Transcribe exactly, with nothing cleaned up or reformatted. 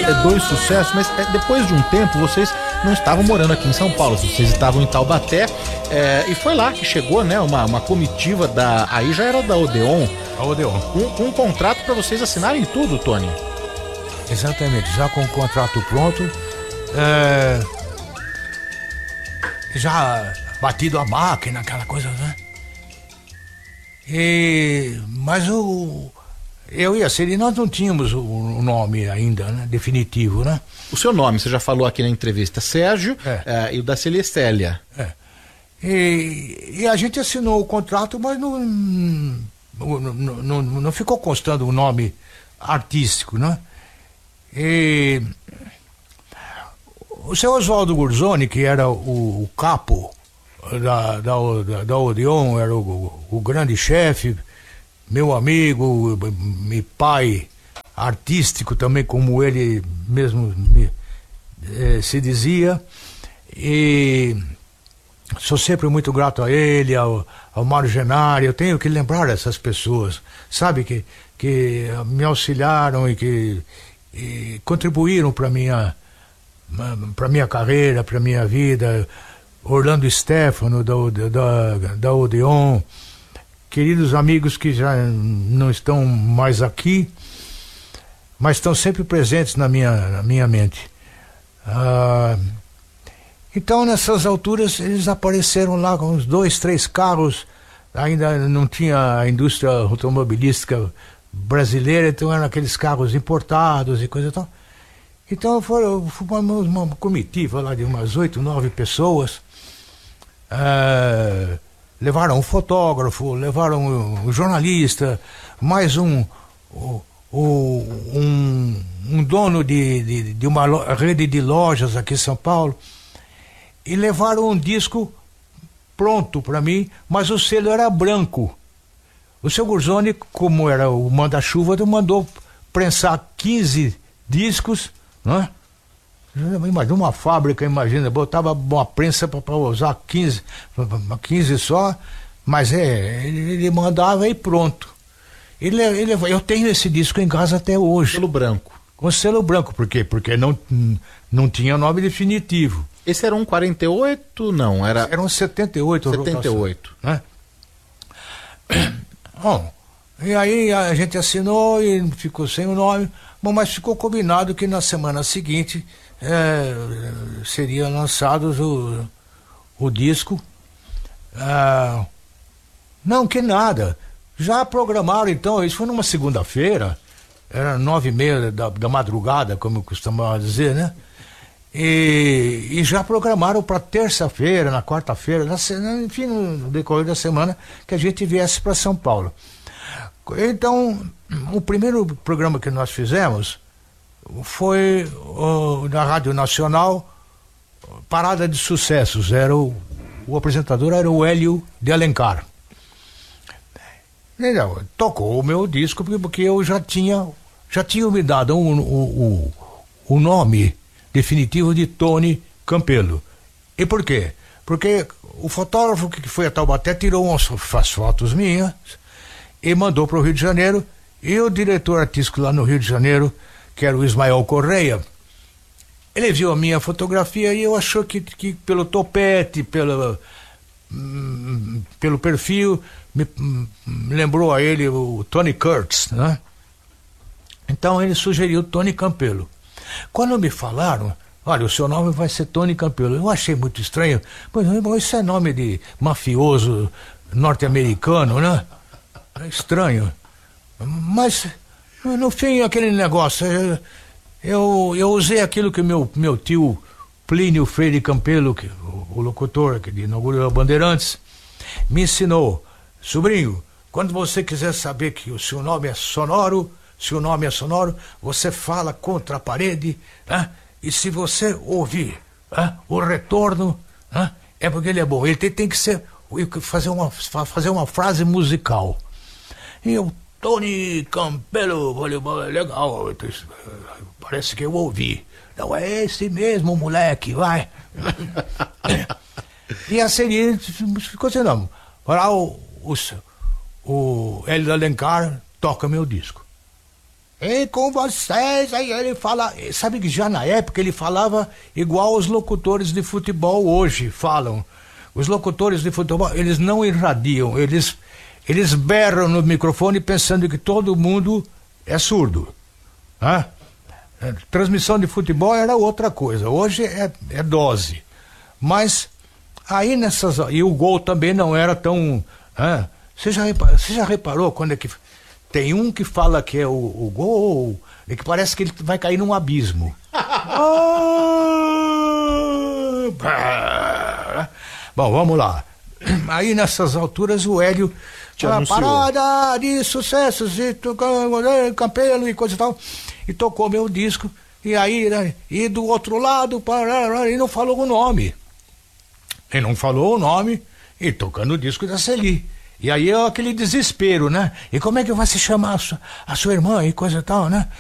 é, dois sucessos, mas é, depois de um tempo vocês não estavam morando aqui em São Paulo, vocês estavam em Taubaté, é, e foi lá que chegou, né, uma, uma comitiva da, aí já era da Odeon, a Odeon. Com, com um contrato para vocês assinarem tudo, Tony. Exatamente, já com o contrato pronto, é, já batido a máquina, aquela coisa, né? E, mas o eu e a Celi, nós não tínhamos o, o nome ainda, né, definitivo, né? O seu nome, você já falou aqui na entrevista, Sérgio, é. É, e o da Celicélia. É. E, e a gente assinou o contrato, mas não, não, não, não ficou constando o nome artístico, né? E o seu Oswaldo Gurzoni, que era o, o capo da, da, da, da Odeon, era o, o grande chefe, meu amigo e pai artístico também, como ele mesmo me, eh, se dizia, e sou sempre muito grato a ele, ao, ao Mário Genari. Eu tenho que lembrar essas pessoas, sabe, que, que me auxiliaram e que e contribuíram para minha para minha carreira, para minha vida. Orlando Stefano da, da, da Odeon, queridos amigos que já não estão mais aqui, mas estão sempre presentes na minha, na minha mente. Ah, então, nessas alturas, eles apareceram lá com uns dois, três carros. Ainda não tinha a indústria automobilística brasileira, então eram aqueles carros importados e coisa e tal. Então, foram, formamos uma comitiva lá de umas oito, nove pessoas. Ah, levaram um fotógrafo, levaram um jornalista, mais um, um, um dono de, de, de uma rede de lojas aqui em São Paulo, e levaram um disco pronto para mim, mas o selo era branco. O seu Gurzoni, como era o manda-chuva, mandou prensar quinze discos, né? Imagina uma fábrica, imagina, botava uma prensa para usar quinze, quinze só, mas é, ele, ele mandava e pronto. Ele, ele, eu tenho esse disco em casa até hoje. Selo branco. Com selo branco, por quê? Porque não, não tinha nome definitivo. Esse era um quarenta e oito, não? Era, era um setenta e oito. setenta e oito. Né? Bom, e aí a gente assinou e ficou sem o nome, bom, mas ficou combinado que na semana seguinte É, seria lançado o, o disco. Ah, não, que nada. Já programaram, então, isso foi numa segunda-feira, era nove e meia da, da madrugada, como eu costumava dizer, né? E, e já programaram para terça-feira, na quarta-feira, na, enfim, no decorrer da semana, que a gente viesse para São Paulo. Então, o primeiro programa que nós fizemos foi uh, na Rádio Nacional, Parada de Sucessos. Era o, o apresentador era o Hélio de Alencar. Entendeu? Tocou o meu disco porque eu já tinha já tinha me dado o um, um, um, um nome definitivo de Tony Campelo. E por quê? Porque o fotógrafo que foi a Taubaté tirou umas, umas fotos minhas e mandou para o Rio de Janeiro, e o diretor artístico lá no Rio de Janeiro, que era o Ismael Correia, ele viu a minha fotografia e eu achou que, que pelo topete, pelo, hum, pelo perfil, me, hum, lembrou a ele o Tony Curtis, né? Então ele sugeriu Tony Campelo. Quando me falaram, olha, o seu nome vai ser Tony Campelo, eu achei muito estranho, pois isso é nome de mafioso norte-americano, né? É estranho. Mas no fim, aquele negócio, eu, eu, eu usei aquilo que meu, meu tio Plínio Freire Campelo, que, o, o locutor que inaugurou a Bandeirantes, me ensinou. Sobrinho, quando você quiser saber que o seu nome é sonoro, se o nome é sonoro, você fala contra a parede, né? E se você ouvir, né, o retorno, né, é porque ele é bom. Ele tem, tem que ser, fazer uma, fazer uma frase musical. E eu, Tony Campelo, legal, parece que eu ouvi. Não, é esse mesmo moleque, vai. E assim, ficou assim, não. Lá o, o, o Hélio Alencar toca meu disco. E com vocês, aí ele fala, sabe que já na época ele falava igual os locutores de futebol hoje falam. Os locutores de futebol, eles não irradiam, eles, eles berram no microfone pensando que todo mundo é surdo. Né? Transmissão de futebol era outra coisa, hoje é, é dose. Mas aí nessas... E o gol também não era tão... Né? Você já reparou, você já reparou quando é que... Tem um que fala que é o, o gol, e que parece que ele vai cair num abismo. Bom, vamos lá. Aí nessas alturas o Hélio tinha parada de sucessos e Campelo e coisa e tal, e tocou meu disco, e aí, né, e do outro lado, e não falou o nome. Ele não falou o nome, e tocando o disco da Celi. E aí é aquele desespero, né? E como é que vai se chamar a sua, a sua irmã e coisa e tal, né?